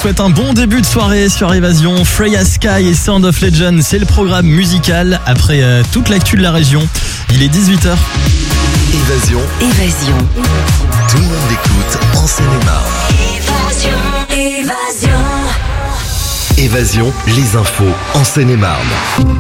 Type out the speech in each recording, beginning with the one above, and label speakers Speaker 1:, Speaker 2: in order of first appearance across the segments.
Speaker 1: souhaite un bon début de soirée sur Évasion. Freya Sky et Sound of Legend, c'est le programme musical après toute l'actu de la région. Il est 18h.
Speaker 2: Évasion. Tout le monde l'écoute en Seine-et-Marne. Évasion, les infos en Seine-et-Marne.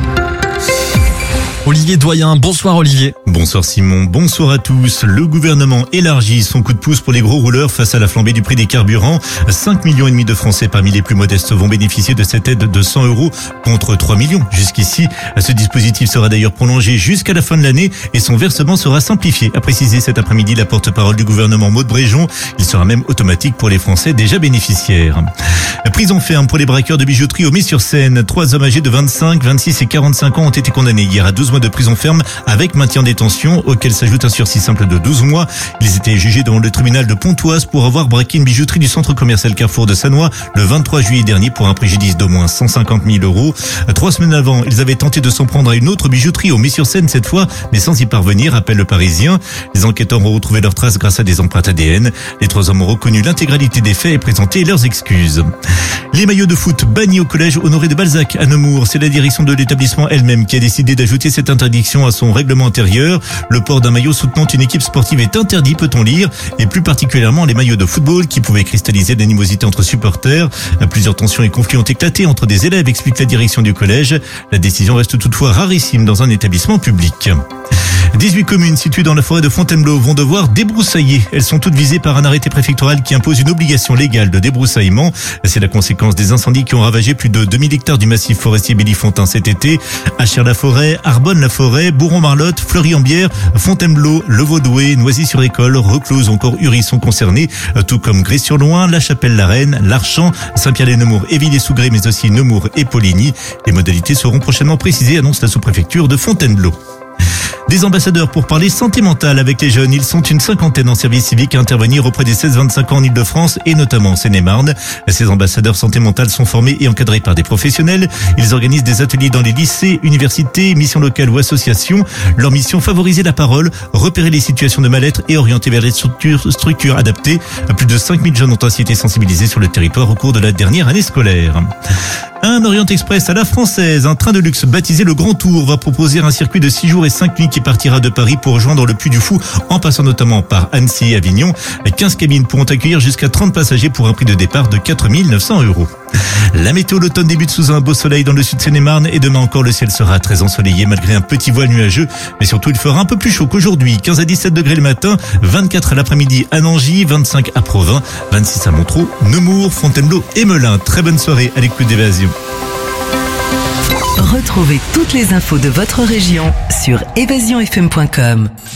Speaker 1: Olivier Doyen, bonsoir Olivier.
Speaker 3: Bonsoir Simon, bonsoir à tous. Le gouvernement élargit son coup de pouce pour les gros rouleurs face à la flambée du prix des carburants. 5,5 millions de Français parmi les plus modestes vont bénéficier de cette aide de 100 € contre 3 millions jusqu'ici. Ce dispositif sera d'ailleurs prolongé jusqu'à la fin de l'année et son versement sera simplifié, a précisé cet après-midi la porte-parole du gouvernement Maud Bréjon. Il sera même automatique pour les Français déjà bénéficiaires. Prison ferme pour les braqueurs de bijouterie au Mets-sur-Seine. 3 hommes âgés de 25, 26 et 45 ans ont été condamnés hier à 12 mois de prison ferme avec maintien en détention, auquel s'ajoute un sursis simple de 12 mois. Ils étaient jugés devant le tribunal de Pontoise pour avoir braqué une bijouterie du centre commercial Carrefour de Sannois le 23 juillet dernier pour un préjudice d'au moins 150 000 €. 3 semaines avant, ils avaient tenté de s'en prendre à une autre bijouterie au Mets-sur-Seine cette fois, mais sans y parvenir, appelle le Parisien. Les enquêteurs ont retrouvé leurs traces grâce à des empreintes ADN. Les 3 hommes ont reconnu l'intégralité des faits et présenté leurs excuses. Les maillots de foot bannis au collège Honoré de Balzac à Nemours. C'est la direction de l'établissement elle-même qui a décidé d'ajouter cette interdiction à son règlement intérieur. Le port d'un maillot soutenant une équipe sportive est interdit, peut-on lire, et plus particulièrement les maillots de football qui pouvaient cristalliser l'animosité entre supporters. Plusieurs tensions et conflits ont éclaté entre des élèves, explique la direction du collège. La décision reste toutefois rarissime dans un établissement public. 18 communes situées dans la forêt de Fontainebleau vont devoir débroussailler. Elles sont toutes visées par un arrêté préfectoral qui impose une obligation légale de débroussaillement. C'est la conséquence des incendies qui ont ravagé plus de 2000 hectares du massif forestier Bellifontain cet été. Achères-la-Forêt, Arbonne-la-Forêt, Bourron-Marlotte, Fleury-en-Bière, Fontainebleau, Le Vaudoué, Noisy-sur-École, Recluse, encore Uri sont concernés, tout comme Grès-sur-Loing, La Chapelle-la-Reine, L'Archamp, Saint-Pierre-les-Nemours, Évillers-sous-Grès, mais aussi Nemours et Poligny. Les modalités seront prochainement précisées, annonce la sous-préfecture de Fontainebleau. Des ambassadeurs pour parler santé mentale avec les jeunes. Ils sont une cinquantaine en service civique à intervenir auprès des 16-25 ans en Ile-de-France et notamment en Seine-et-Marne. Ces ambassadeurs santé mentale sont formés et encadrés par des professionnels. Ils organisent des ateliers dans les lycées, universités, missions locales ou associations. Leur mission, favoriser la parole, repérer les situations de mal-être et orienter vers les structures adaptées. Plus de 5000 jeunes ont ainsi été sensibilisés sur le territoire au cours de la dernière année scolaire. Un Orient Express à la française, un train de luxe baptisé le Grand Tour va proposer un circuit de 6 jours et 5 nuits qui partira de Paris pour rejoindre le Puy du Fou en passant notamment par Annecy et Avignon. 15 cabines pourront accueillir jusqu'à 30 passagers pour un prix de départ de 4 900 €. La météo, l'automne débute sous un beau soleil dans le sud de Seine-et-Marne et demain encore le ciel sera très ensoleillé malgré un petit voile nuageux, mais surtout il fera un peu plus chaud qu'aujourd'hui. 15 à 17 degrés le matin, 24 à l'après-midi à Nangy, 25 à Provins, 26 à Montreux, Nemours, Fontainebleau et Melun. Très bonne soirée à l'écoute d'Évasion.
Speaker 4: Retrouvez toutes les infos de votre région sur évasionfm.com.